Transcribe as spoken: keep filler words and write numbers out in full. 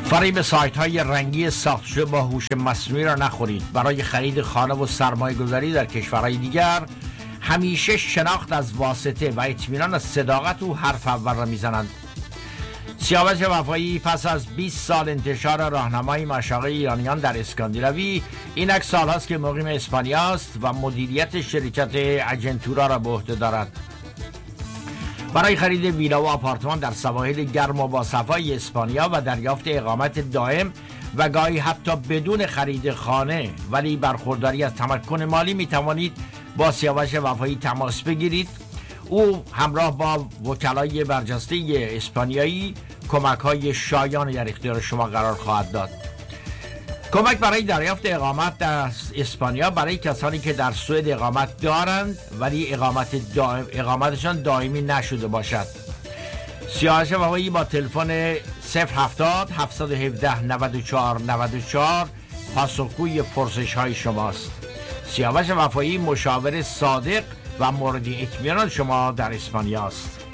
فریب سایت های رنگی ساخت شده با هوش مصنوعی را نخورید. برای خرید خانه و سرمایه گذاری در کشورهای دیگر همیشه شناخت از واسطه و اطمینان از صداقت و حرف اول را میزنند. سیاوش وفایی پس از بیست سال انتشار راهنمای مشاغل ایرانیان در اسکاندیناوی، اینک سال هاست که مقیم اسپانیا است و مدیریت شرکت اجنتورا را به عهده دارد. برای خرید ویلا و آپارتمان در سواحل گرم و با صفای اسپانیا و دریافت اقامت دائم و گاهی حتی بدون خرید خانه ولی برخورداری از تمکن مالی می توانید با سیاوش وفایی تماس بگیرید. او همراه با وکلای برجسته اسپانیایی کمک‌های شایان در اختیار شما قرار خواهد داد. کمک برای دریافت اقامت در اسپانیا برای کسانی که در سوئد اقامت دارند ولی اقامت دائم اقامتشان دائمی نشده باشد. سیاوش وفایی با تلفن صفر هفتاد هفتصد و هفده نود و چهار نود و چهار پاسخگوی پرسش‌های شماست. سیاوش وفایی مشاور صادق و مورد اطمینان شما در اسپانیا است.